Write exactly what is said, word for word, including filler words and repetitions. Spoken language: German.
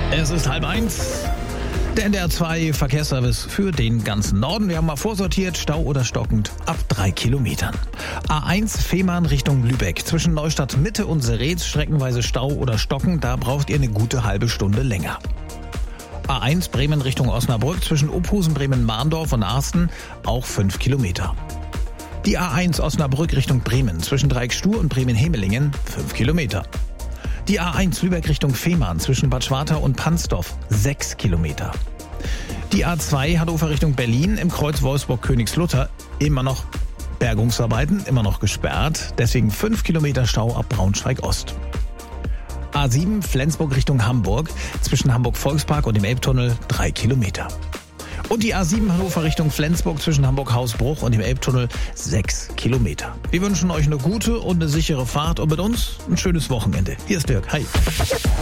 Es ist halb eins. Der N D R zwei Verkehrsservice für den ganzen Norden. Wir haben mal vorsortiert, Stau oder stockend ab drei Kilometern. A eins Fehmarn Richtung Lübeck. Zwischen Neustadt Mitte und Seretz streckenweise Stau oder stockend. Da braucht ihr eine gute halbe Stunde länger. A eins Bremen Richtung Osnabrück. Zwischen Ophusen, Bremen-Mahndorf und Arsten auch fünf Kilometer. Die A eins Osnabrück Richtung Bremen. Zwischen Dreiecksstuhr und Bremen-Hemelingen fünf Kilometer. Die A eins Lübeck Richtung Fehmarn zwischen Bad Schwartau und Pansdorf sechs Kilometer. Die A zwei Hannover Richtung Berlin im Kreuz Wolfsburg-Königslutter immer noch Bergungsarbeiten, immer noch gesperrt. Deswegen fünf Kilometer Stau ab Braunschweig-Ost. A sieben Flensburg Richtung Hamburg zwischen Hamburg-Volkspark und dem Elbtunnel drei Kilometer. Und die A sieben Hannover Richtung Flensburg zwischen Hamburg-Hausbruch und dem Elbtunnel sechs Kilometer. Wir wünschen euch eine gute und eine sichere Fahrt und mit uns ein schönes Wochenende. Hier ist Dirk. Hi.